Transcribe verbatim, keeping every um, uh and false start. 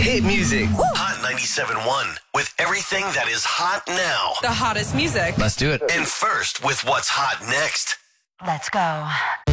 hit music. Hot ninety-seven point one with everything that is hot now. The hottest music. Let's do it. And first with what's hot next. Let's go.